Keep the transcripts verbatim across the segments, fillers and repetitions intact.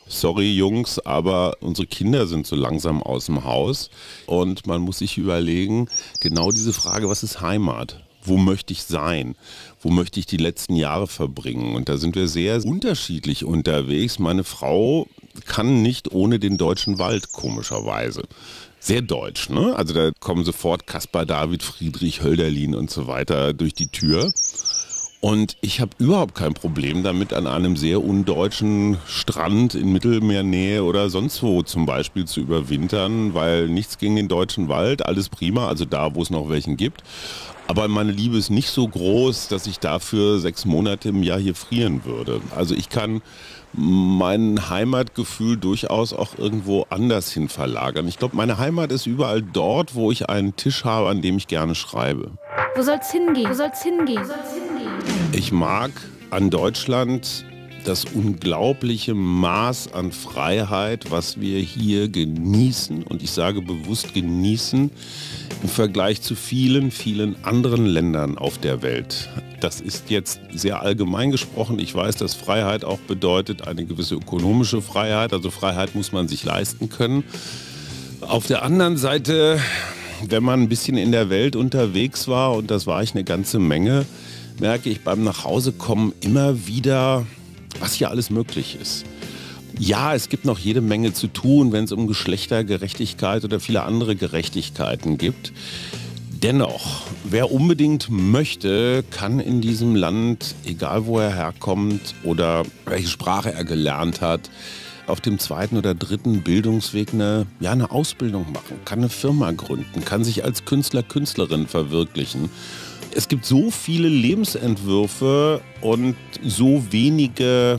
sorry Jungs, aber unsere Kinder sind so langsam aus dem Haus und man muss sich überlegen, genau diese Frage, was ist Heimat? Wo möchte ich sein? Wo möchte ich die letzten Jahre verbringen? Und da sind wir sehr unterschiedlich unterwegs. Meine Frau kann nicht ohne den deutschen Wald, komischerweise. Sehr deutsch, ne? Also da kommen sofort Caspar David, Friedrich, Hölderlin und so weiter durch die Tür. Und ich habe überhaupt kein Problem damit, an einem sehr undeutschen Strand in Mittelmeernähe oder sonst wo zum Beispiel zu überwintern, weil nichts gegen den deutschen Wald, alles prima, also da, wo es noch welchen gibt. Aber meine Liebe ist nicht so groß, dass ich dafür sechs Monate im Jahr hier frieren würde. Also ich kann mein Heimatgefühl durchaus auch irgendwo anders hin verlagern. Ich glaube, meine Heimat ist überall dort, wo ich einen Tisch habe, an dem ich gerne schreibe. Wo soll's hingehen? Wo soll's hingehen? Wo soll's hingehen? Ich mag an Deutschland das unglaubliche Maß an Freiheit, was wir hier genießen, und ich sage bewusst genießen, im Vergleich zu vielen, vielen anderen Ländern auf der Welt. Das ist jetzt sehr allgemein gesprochen. Ich weiß, dass Freiheit auch bedeutet eine gewisse ökonomische Freiheit. Also Freiheit muss man sich leisten können. Auf der anderen Seite, wenn man ein bisschen in der Welt unterwegs war, und das war ich eine ganze Menge, merke ich beim Nachhausekommen immer wieder, was hier alles möglich ist. Ja, es gibt noch jede Menge zu tun, wenn es um Geschlechtergerechtigkeit oder viele andere Gerechtigkeiten gibt. Dennoch, wer unbedingt möchte, kann in diesem Land, egal wo er herkommt oder welche Sprache er gelernt hat, auf dem zweiten oder dritten Bildungsweg eine, ja, eine Ausbildung machen, kann eine Firma gründen, kann sich als Künstler, Künstlerin verwirklichen. Es gibt so viele Lebensentwürfe und so wenige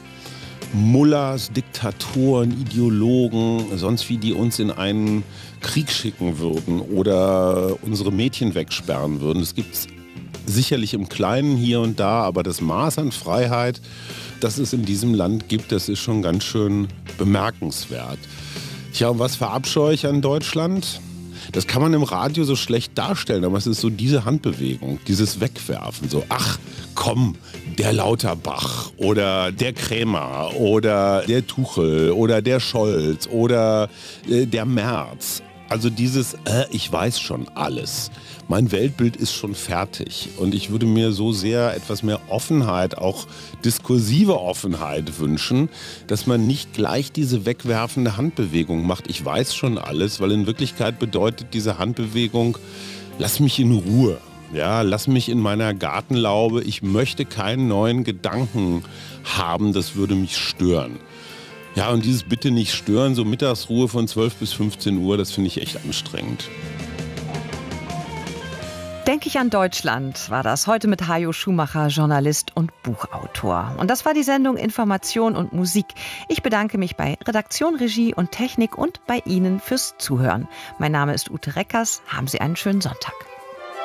Mullahs, Diktatoren, Ideologen, sonst wie die uns in einen Krieg schicken würden oder unsere Mädchen wegsperren würden. Das gibt es sicherlich im Kleinen hier und da, aber das Maß an Freiheit, das es in diesem Land gibt, das ist schon ganz schön bemerkenswert. Tja, und was verabscheue ich an Deutschland? Das kann man im Radio so schlecht darstellen, aber es ist so diese Handbewegung, dieses Wegwerfen, so ach komm, der Lauterbach oder der Krämer oder der Tuchel oder der Scholz oder äh, der Merz. Also dieses, äh, ich weiß schon alles. Mein Weltbild ist schon fertig und ich würde mir so sehr etwas mehr Offenheit, auch diskursive Offenheit wünschen, dass man nicht gleich diese wegwerfende Handbewegung macht. Ich weiß schon alles, weil in Wirklichkeit bedeutet diese Handbewegung, lass mich in Ruhe. Ja, lass mich in meiner Gartenlaube. Ich möchte keinen neuen Gedanken haben, das würde mich stören. Ja, und dieses bitte nicht stören, so Mittagsruhe von zwölf bis fünfzehn Uhr, das finde ich echt anstrengend. Denke ich an Deutschland, war das heute mit Hajo Schumacher, Journalist und Buchautor. Und das war die Sendung Information und Musik. Ich bedanke mich bei Redaktion, Regie und Technik und bei Ihnen fürs Zuhören. Mein Name ist Ute Reckers. Haben Sie einen schönen Sonntag.